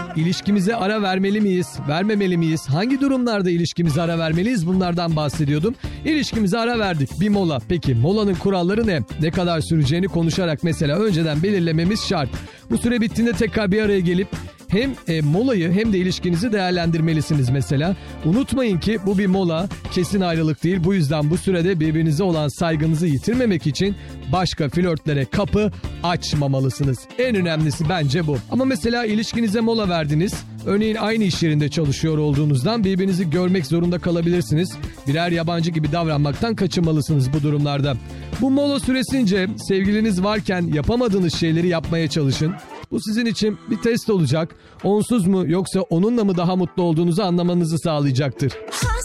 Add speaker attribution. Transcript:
Speaker 1: İlişkimize ara vermeli miyiz? Vermemeli miyiz? Hangi durumlarda ilişkimize ara vermeliyiz? Bunlardan bahsediyordum. İlişkimize ara verdik. Bir mola. Peki molanın kuralları ne? Ne kadar süreceğini konuşarak mesela önceden belirlememiz şart. Bu süre bittiğinde tekrar bir araya gelip hem molayı hem de ilişkinizi değerlendirmelisiniz mesela. Unutmayın ki bu bir mola, kesin ayrılık değil. Bu yüzden bu sürede birbirinize olan saygınızı yitirmemek için başka flörtlere kapı açmamalısınız. En önemlisi bence bu. Ama mesela ilişkinize mola verdiniz. Örneğin aynı iş yerinde çalışıyor olduğunuzdan birbirinizi görmek zorunda kalabilirsiniz. Birer yabancı gibi davranmaktan kaçınmalısınız bu durumlarda. Bu mola süresince sevgiliniz varken yapamadığınız şeyleri yapmaya çalışın. Bu sizin için bir test olacak. Onsuz mu yoksa onunla mı daha mutlu olduğunuzu anlamanızı sağlayacaktır.